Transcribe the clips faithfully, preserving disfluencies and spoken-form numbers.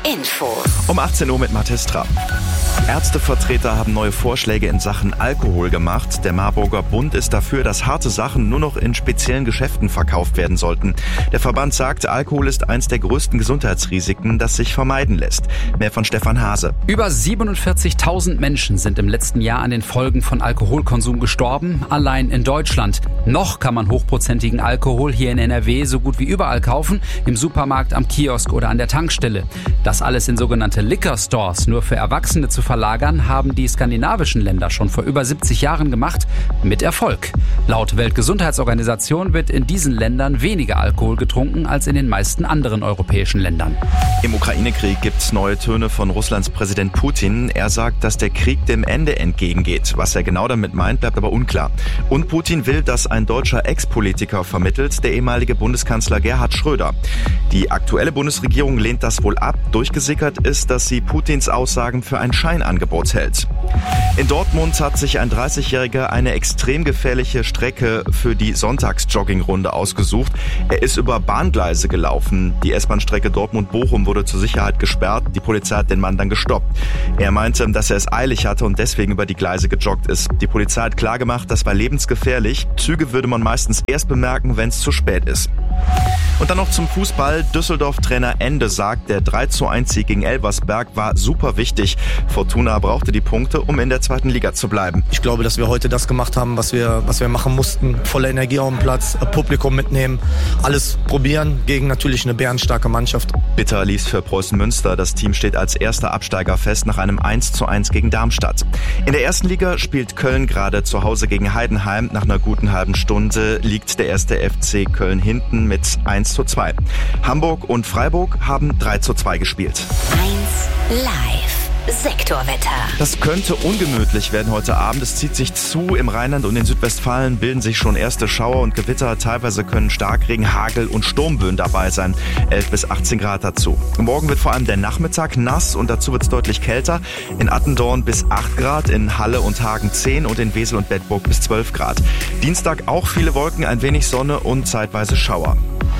Infos. Um achtzehn Uhr mit Mathis Trapp. Ärztevertreter haben neue Vorschläge in Sachen Alkohol gemacht. Der Marburger Bund ist dafür, dass harte Sachen nur noch in speziellen Geschäften verkauft werden sollten. Der Verband sagt, Alkohol ist eins der größten Gesundheitsrisiken, das sich vermeiden lässt. Mehr von Stefan Hase. Über siebenundvierzigtausend Menschen sind im letzten Jahr an den Folgen von Alkoholkonsum gestorben, allein in Deutschland. Noch kann man hochprozentigen Alkohol hier in N R W so gut wie überall kaufen, im Supermarkt, am Kiosk oder an der Tankstelle. Das alles in sogenannte Liquor Stores nur für Erwachsene zu verlagern, haben die skandinavischen Länder schon vor über siebzig Jahren gemacht, mit Erfolg. Laut Weltgesundheitsorganisation wird in diesen Ländern weniger Alkohol getrunken als in den meisten anderen europäischen Ländern. Im Ukraine-Krieg gibt es neue Töne von Russlands Präsident Putin. Er sagt, dass der Krieg dem Ende entgegengeht. Was er genau damit meint, bleibt aber unklar. Und Putin will, dass ein deutscher Ex-Politiker vermittelt, der ehemalige Bundeskanzler Gerhard Schröder. Die aktuelle Bundesregierung lehnt das wohl ab. Durchgesickert ist, dass sie Putins Aussagen für ein Scheinangebot hält. In Dortmund hat sich ein dreißigjähriger eine extrem gefährliche Strecke für die Sonntagsjoggingrunde ausgesucht. Er ist über Bahngleise gelaufen. Die S-Bahn-Strecke Dortmund-Bochum wurde zur Sicherheit gesperrt. Die Polizei hat den Mann dann gestoppt. Er meinte, dass er es eilig hatte und deswegen über die Gleise gejoggt ist. Die Polizei hat klargemacht, das war lebensgefährlich. Züge würde man meistens erst bemerken, wenn es zu spät ist. Und dann noch zum Fußball. Düsseldorf-Trainer Ende sagt, der drei zu eins Sieg gegen Elversberg war super wichtig. Fortuna brauchte die Punkte, um in der zweiten Liga zu bleiben. Ich glaube, dass wir heute das gemacht haben, was wir, was wir machen mussten. Volle Energie auf dem Platz, Publikum mitnehmen, alles probieren gegen natürlich eine bärenstarke Mannschaft. Bitter lief's für Preußen Münster. Das Team steht als erster Absteiger fest nach einem eins zu eins gegen Darmstadt. In der ersten Liga spielt Köln gerade zu Hause gegen Heidenheim. Nach einer guten halben Stunde liegt der erste F C Köln hinten mit eins zu zwei. Hamburg und Freiburg haben drei zu zwei gespielt. eins live. Sektorwetter. Das könnte ungemütlich werden heute Abend. Es zieht sich zu. Im Rheinland und in Südwestfalen bilden sich schon erste Schauer und Gewitter. Teilweise können Starkregen, Hagel und Sturmböen dabei sein. elf bis achtzehn Grad dazu. Morgen wird vor allem der Nachmittag nass und dazu wird es deutlich kälter. In Attendorn bis acht Grad, in Halle und Hagen zehn und in Wesel und Bedburg bis zwölf Grad. Dienstag auch viele Wolken, ein wenig Sonne und zeitweise Schauer.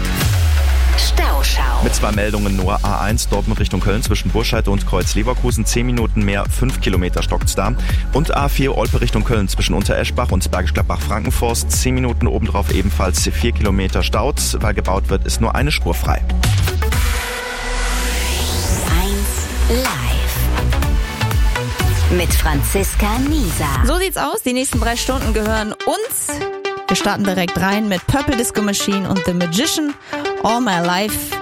Stauschau. Mit zwei Meldungen nur. A eins Dortmund Richtung Köln zwischen Burscheid und Kreuz-Leverkusen. zehn Minuten mehr, fünf Kilometer stockt's da. Und A vier Olpe Richtung Köln zwischen Untereschbach und Bergisch Gladbach-Frankenforst. zehn Minuten obendrauf ebenfalls vier Kilometer staut. Weil gebaut wird, ist nur eine Spur frei. eins live. Mit Franziska Nieser. So sieht's aus. Die nächsten drei Stunden gehören uns. Wir starten direkt rein mit Purple Disco Machine und The Magician. All My Life.